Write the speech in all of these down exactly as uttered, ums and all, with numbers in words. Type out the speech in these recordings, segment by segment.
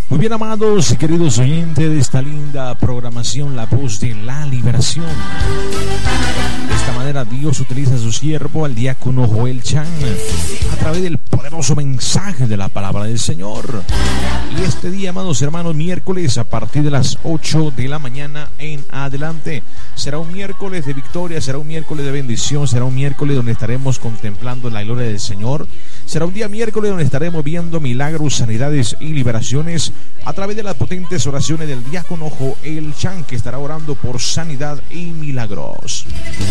Muy bien, amados y queridos oyentes de esta linda programación, La Voz de la Liberación. De esta manera Dios utiliza a su siervo, al diácono Joel Chan, a través del poderoso mensaje de la palabra del Señor. Y este día, amados hermanos, miércoles, a partir de las ocho de la mañana en adelante, será un miércoles de victoria, será un miércoles de bendición, será un miércoles donde estaremos contemplando la gloria del Señor. Será un día miércoles donde estaremos viendo milagros, sanidades y liberaciones a través de las potentes oraciones del diácono Joel Chan, que estará orando por sanidad y milagros.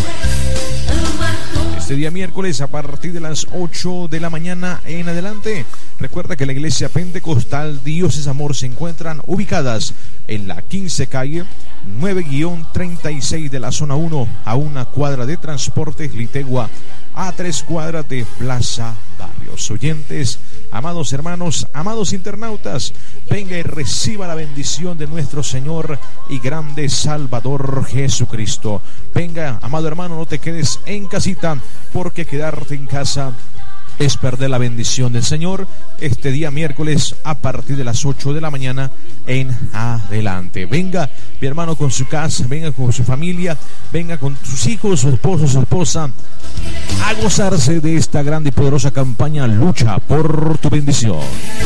Este día miércoles, a partir de las ocho de la mañana en adelante, recuerda que la iglesia pentecostal Dios es Amor se encuentran ubicadas en la quince calle nueve treinta y seis de la zona uno, a una cuadra de Transportes Litegua, a tres cuadras de Plaza Barrios. Oyentes, amados hermanos, amados internautas, venga y reciba la bendición de nuestro Señor y grande Salvador Jesucristo. Venga, amado hermano, no te quedes en casita, porque quedarte en casa es perder la bendición del Señor. Este día miércoles, a partir de las ocho de la mañana en adelante. Venga, mi hermano, con su casa, venga con su familia, venga con sus hijos, su esposo, su esposa, a gozarse de esta grande y poderosa campaña Lucha por tu bendición.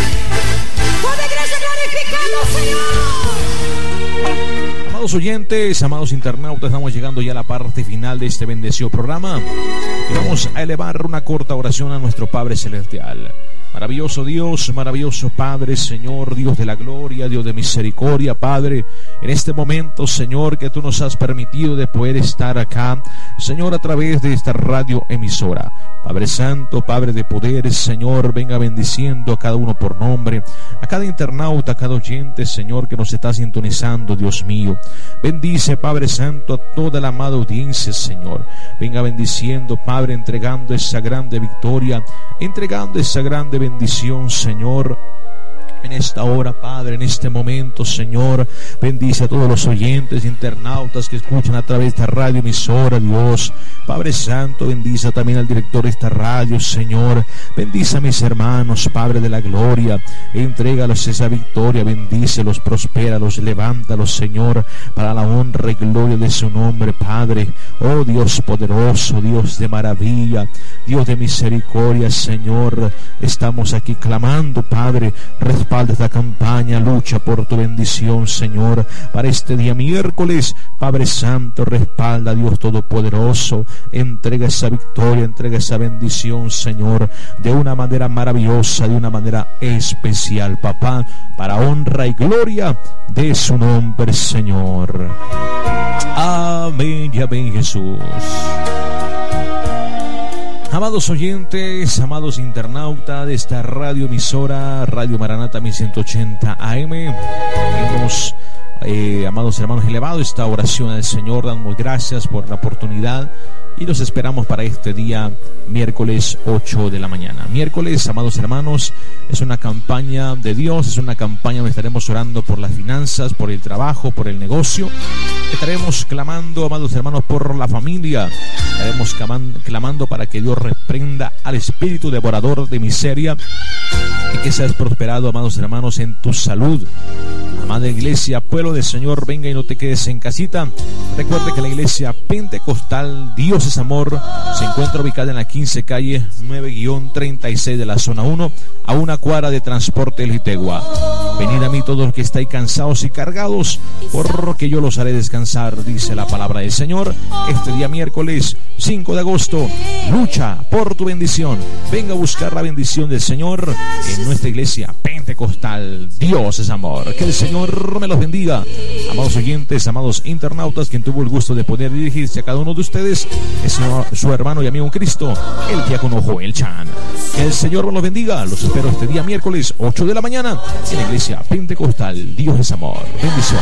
¡Toda iglesia glorificando, Señor! Amados oyentes, amados internautas, estamos llegando ya a la parte final de este bendecido programa y vamos a elevar una corta oración a nuestro Padre Celestial. Maravilloso Dios, maravilloso Padre, Señor, Dios de la gloria, Dios de misericordia, Padre, en este momento, Señor, que tú nos has permitido de poder estar acá, Señor, a través de esta radio emisora. Padre Santo, Padre de poderes, Señor, venga bendiciendo a cada uno por nombre, a cada internauta, a cada oyente, Señor, que nos está sintonizando, Dios mío. Bendice, Padre Santo, a toda la amada audiencia, Señor. Venga bendiciendo, Padre, entregando esa grande victoria, entregando esa grande bendición, Señor, en esta hora, Padre, en este momento, Señor. Bendice a todos los oyentes, internautas que escuchan a través de esta radio emisora, Dios. Padre Santo, bendice también al director de esta radio, Señor. Bendice a mis hermanos, Padre de la gloria. Entrégalos esa victoria, bendícelos, prospéralos, levántalos, Señor, para la honra y gloria de su nombre, Padre. Oh Dios poderoso, Dios de maravilla, Dios de misericordia, Señor. Estamos aquí clamando, Padre, respalda esta campaña, lucha por tu bendición, Señor, para este día miércoles. Padre Santo, respalda, Dios Todopoderoso, entrega esa victoria, entrega esa bendición, Señor, de una manera maravillosa, de una manera especial, papá, para honra y gloria de su nombre, Señor. Amén y amén, Jesús. Amados oyentes, amados internautas de esta radio emisora, Radio Maranata mil ciento ochenta A M, hemos, eh, amados hermanos, elevado esta oración al Señor. Damos gracias por la oportunidad y los esperamos para este día miércoles ocho de la mañana. Miércoles, amados hermanos, es una campaña de Dios, es una campaña donde estaremos orando por las finanzas, por el trabajo, por el negocio. Estaremos clamando, amados hermanos, por la familia. Estaremos clamando para que Dios reprenda al espíritu devorador de miseria y que seas prosperado, amados hermanos, en tu salud. Amada iglesia, pueblo del Señor, venga y no te quedes en casita. Recuerde que la iglesia pentecostal Dios es Amor se encuentra ubicada en la quince calle nueve treinta y seis de la zona uno, a una cuadra de Transporte Litegua. Venid a mí todos los que estáis cansados y cargados, porque yo los haré descansar, dice la palabra del Señor. Este día miércoles cinco de agosto, lucha por tu bendición. Venga a buscar la bendición del Señor en nuestra iglesia pentecostal Dios es Amor. Que el Señor me los bendiga. Amados oyentes, amados internautas, quien tuvo el gusto de poder dirigirse a cada uno de ustedes es su hermano y amigo en Cristo, el diácono Joel Chan. Que el Señor me los bendiga. Los espero este día miércoles ocho de la mañana en la iglesia pentecostal Dios es Amor. Bendición.